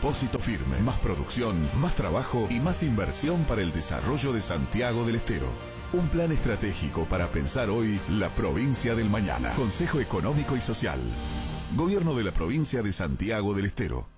propósito firme, más producción, más trabajo y más inversión para el desarrollo de Santiago del Estero. Un plan estratégico para pensar hoy la provincia del mañana. Consejo Económico y Social. Gobierno de la provincia de Santiago del Estero.